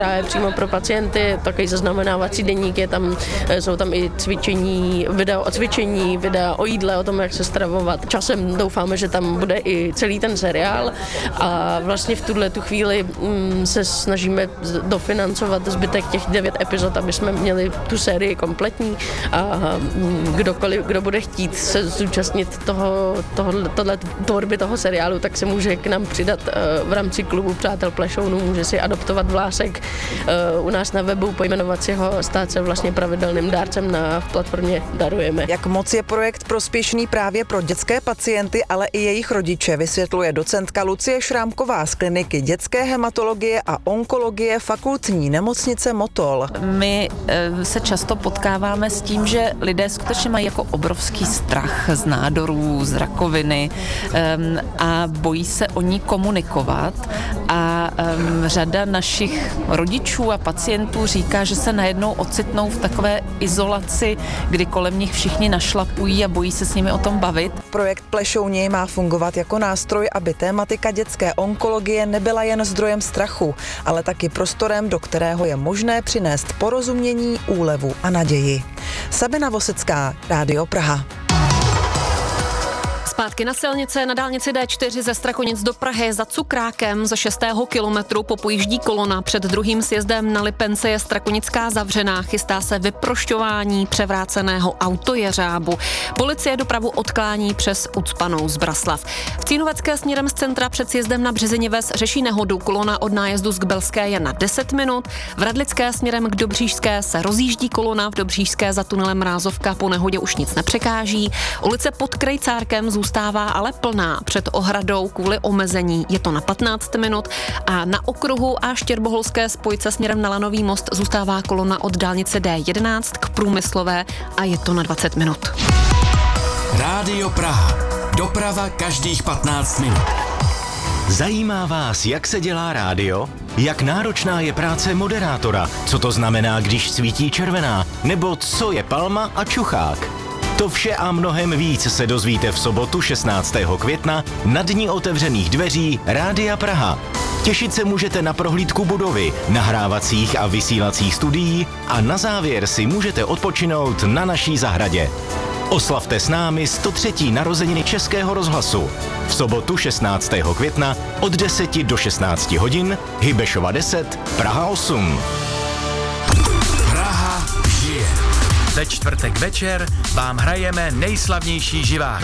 je přímo pro pacienty, takový zaznamenávací deník, jsou tam i cvičení, videa o cvičení, videa o jídle, o tom, jak se stravovat. Časem doufáme, že tam bude i celý ten seriál a vlastně v tu chvíli se snažíme dofinancovat zbytek těch 9 epizod, aby jsme měli tu sérii kompletní a kdo bude chtít se zúčastnit tohle tvorby toho seriálu, tak se může k nám přidat v rámci klubu Přátel Plešounů, může si adoptovat vlásek u nás na webu, pojmenovat si ho, stát se vlastně pravidelným dárcem v platformě Darujeme. Jak moc je projekt prospěšný právě pro dětské pacienty, ale i jejich rodiče, vysvětluje docentka Lucie Šrámková z kliniky dětské hematologie a onkologie Fakultní nemocnice Motol. My se často potkáváme s tím, že lidé skutečně mají jako obrovský strach z nádorů, z rakoviny a bojí se o ní komunikovat a řada našich rodičů a pacientů říká, že se najednou ocitnou v takové izolaci, kdy kolem nich všichni našlapují a bojí se s nimi o tom bavit. Projekt Plešouni má fungovat jako nástroj, aby tématika dětské onkologie nebyla jen zdrojem strachu, ale taky prostorem, do kterého je možné přinést porozumění, úlevu a naději. Sabina Vosecká, Rádio Praha. Zpátky na silnice, na dálnici D4 ze Strakonic do Prahy za Cukrákem za 6. kilometru popojíždí kolona. Před druhým sjezdem na Lipence je Strakonická zavřená, chystá se vyprošťování převráceného autojeřábu. Policie dopravu odklání přes ucpanou Zbraslav. V Cínovecké směrem z centra před sjezdem na Březiněves řeší nehodu. Kolona od nájezdu z Kbelské je na 10 minut. V Radlické směrem k Dobříšské se rozjíždí kolona, v Dobříšské za tunelem Mrázovka po nehodě už nic nepřekáží. Ulice pod Krejcárkem zůstává ale plná. Před ohradou kvůli omezení je to na 15 minut a na okruhu a Štěrboholské spojce směrem na Lanový most zůstává kolona od dálnice D11 k Průmyslové a je to na 20 minut. Rádio Praha. Doprava každých 15 minut. Zajímá vás, jak se dělá rádio? Jak náročná je práce moderátora? Co to znamená, když svítí červená? Nebo co je palma a čuchák? To vše a mnohem víc se dozvíte v sobotu 16. května na Dni otevřených dveří Rádia Praha. Těšit se můžete na prohlídku budovy, nahrávacích a vysílacích studií a na závěr si můžete odpočinout na naší zahradě. Oslavte s námi 103. narozeniny Českého rozhlasu. V sobotu 16. května od 10 do 16 hodin, Hybešova 10, Praha 8. Praha žije. Ve čtvrtek večer vám hrajeme nejslavnější živák.